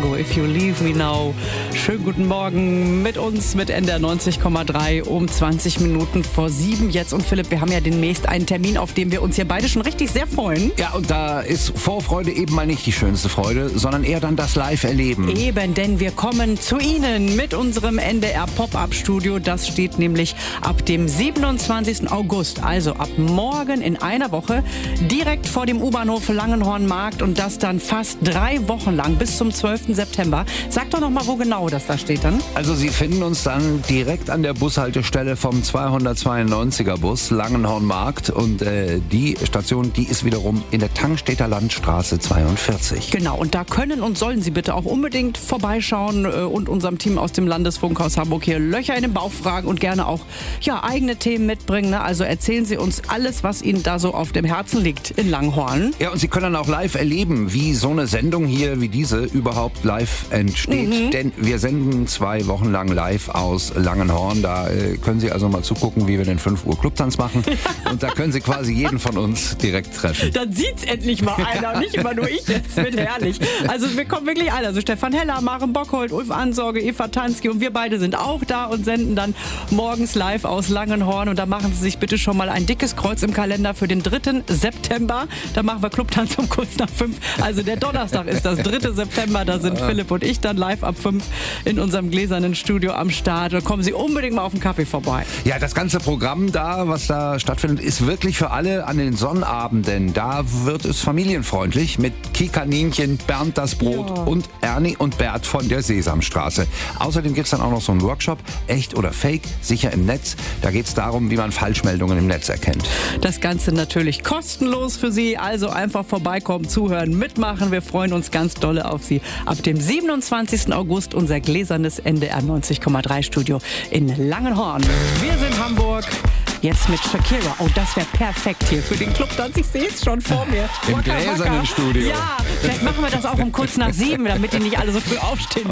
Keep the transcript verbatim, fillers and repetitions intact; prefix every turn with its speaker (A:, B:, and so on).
A: Chicago, If You Leave Me Now. Schönen guten Morgen mit uns, mit N D R neunzig Komma drei um zwanzig Minuten vor sieben jetzt. Und Philipp, wir haben ja demnächst einen Termin, auf den wir uns hier beide schon richtig sehr freuen.
B: Ja, und da ist Vorfreude eben mal nicht die schönste Freude, sondern eher dann das Live-Erleben.
A: Eben, denn wir kommen zu Ihnen mit unserem N D R Pop-Up-Studio. Das steht nämlich ab dem siebenundzwanzigsten August, also ab morgen in einer Woche, direkt vor dem U-Bahnhof Langenhornmarkt und das dann fast drei Wochen lang bis zum zwölften September. Sag doch noch mal, wo genau das da steht dann.
B: Also Sie finden uns dann direkt an der Bushaltestelle vom zweihundertzweiundneunziger Bus Langenhornmarkt und äh, die Station, die ist wiederum in der Tangstedter Landstraße zweiundvierzig.
A: Genau, und da können und sollen Sie bitte auch unbedingt vorbeischauen äh, und unserem Team aus dem Landesfunk aus Hamburg hier Löcher in den Bauch fragen und gerne auch ja, eigene Themen mitbringen. Ne? Also erzählen Sie uns alles, was Ihnen da so auf dem Herzen liegt in Langhorn.
B: Ja, und Sie können dann auch live erleben, wie so eine Sendung hier wie diese überhaupt live entsteht. Mhm. Denn wir senden zwei Wochen lang live aus Langenhorn. Da äh, können Sie also mal zugucken, wie wir den fünf Uhr Clubtanz machen. Und da können Sie quasi jeden von uns direkt treffen.
A: Dann sieht's endlich mal einer, nicht immer nur ich. Es wird herrlich. Also wir kommen wirklich alle. Also Stefan Heller, Maren Bockhold, Ulf Ansorge, Eva Tansky und wir beide sind auch da und senden dann morgens live aus Langenhorn. Und da machen Sie sich bitte schon mal ein dickes Kreuz im Kalender für den dritten September. Da machen wir Clubtanz um kurz nach fünf. Also der Donnerstag ist das dritte September. Da sind Philipp und ich dann live ab fünf in unserem gläsernen Studio am Start. Da kommen Sie unbedingt mal auf den Kaffee vorbei.
B: Ja, das ganze Programm da, was da stattfindet, ist wirklich für alle an den Sonnabenden. Da wird es familienfreundlich mit Kikaninchen, Bernd das Brot ja. und Ernie und Bert von der Sesamstraße. Außerdem gibt es dann auch noch so einen Workshop, echt oder fake, sicher im Netz. Da geht es darum, wie man Falschmeldungen im Netz erkennt.
A: Das Ganze natürlich kostenlos für Sie, also einfach vorbeikommen, zuhören, mitmachen. Wir freuen uns ganz dolle auf Sie. Ab dem siebenundzwanzigsten August unser gläsernes N D R neunzig Komma drei Studio in Langenhorn. Wir sind Hamburg. Jetzt mit Shakira. Oh, das wäre perfekt hier für den Clubtanz. Ich sehe es schon vor mir.
B: Im gläsernen Studio.
A: Ja, vielleicht machen wir das auch um kurz nach sieben, damit die nicht alle so früh aufstehen